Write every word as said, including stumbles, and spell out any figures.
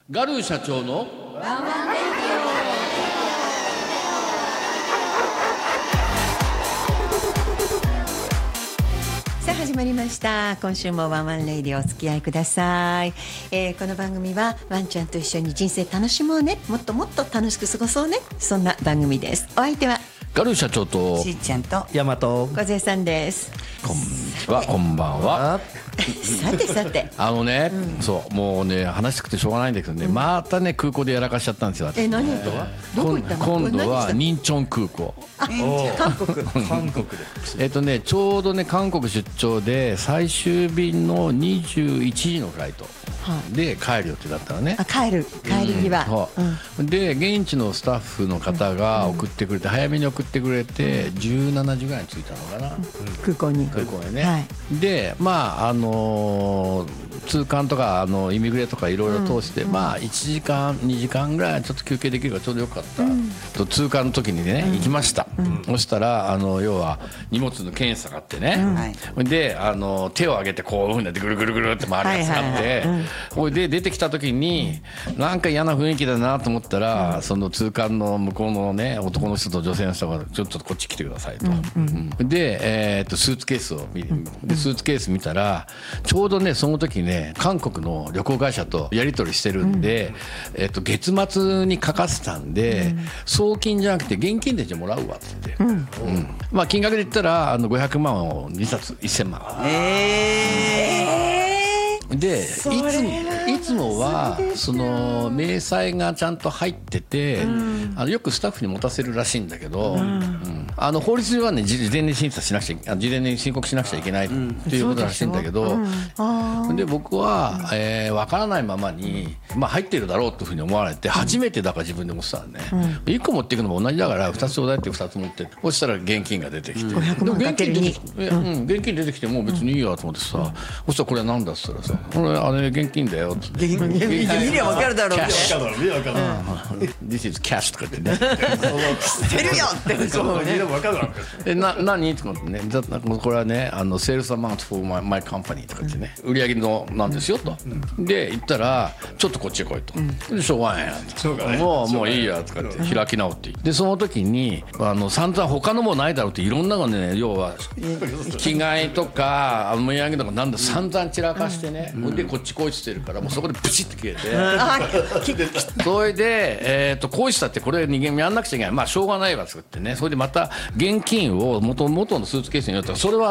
ガルー社長のワンワンレディオ。さあ始まりました。今週もワンワンレディオお付き合いください、えー、この番組はワンちゃんと一緒に人生楽しもうね、もっともっと楽しく過ごそうね、そんな番組です。お相手はガルー社長としーちゃんとヤマト。 小勢さんです。 こんにちは、こんばんは。 さてさてあのね、うん、そうもうね話したくてしょうがないんだけどね、うん、またね空港でやらかしちゃったんですよ。 え、何とはどこ行ったの？ 今度はニンチョン空港。 あ、韓国韓国でえっとねちょうどね韓国出張で最終便のにじゅういちじのフライトで帰る予定だったのね。 あ、帰る帰り際、 うんうん、で現地のスタッフの方が送ってくれて、早めに送ってくれてじゅうしちじぐらいに着いたのかな、うん、 空港に空港にね、 はい、 でまああのー通関とかあのイミグレとかいろいろ通して、うん、まあいちじかんにじかんぐらいちょっと休憩できるからちょうどよかった、うん、と通関の時にね、うん、行きました、うん、そしたらあの要は荷物の検査があってね、うん、であの手を上げてこういうふうになってぐるぐるぐるって回るやつがあって、それで出てきた時になんか嫌な雰囲気だなと思ったら、うん、その通関の向こうのね男の人と女性の人がちょっとこっち来てくださいと、うんうん、で、えー、っとスーツケースを見でスーツケース見たらちょうどねその時ね韓国の旅行会社とやり取りしてるんで、うん、えっと、月末にかかせたんで、うん、送金じゃなくて現金でじゃもらうわっつって、うんうん、まあ金額で言ったらあのごひゃくまんをにさつせんまん、えー、でいつもいつもはその明細がちゃんと入ってて、うん、あのよくスタッフに持たせるらしいんだけど、うんうん、あの法律ではね事前に審査しなくちゃ事前に申告しなくちゃいけないっていうことらしいんだけど、うん、で僕は、えー、分からないままに、まあ、入ってるだろうというふうに思われて初めてだから自分で思ってたんで、ね、うん、いっこ持っていくのも同じだからふたつちょうだいってふたつ持ってそしたら現金が出てきて、うん、 ごひゃくまんかけるに、 うん、現金出てきてもう別にいいやと思ってさ、うん、そしたらこれは何だっつったらさこれあれ現金だよって。 現金見りゃ分かるだろうって。 This is cash とか言ってね。 捨てるよってそうね。 分かるわけ。えな何とかってね。これはねあのセールスアマウント for my, my company とか言ってね、売り上げのなんですよと。で言ったらちょっとこっちへ来いと。でしょうがないやと。もうもういいやとかって開き直って。でその時にあの散々他のもないだろうっていろんなのね要は着替えとかお土産とかなんだ散々散らかしてね。でこっち来いって言ってるからもうそこでブチッと消えて。それで、えー、とこうしたってこれ人間やんなくちゃいけない、まあしょうがないわ作ってね、それでまた現金を元々のスーツケースに入れたらそれは